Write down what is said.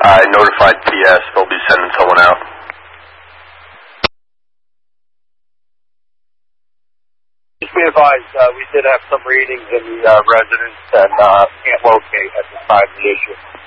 I notified PS. They'll be sending someone out. Just be advised, we did have some readings in the residence and can't locate at the time of the issue.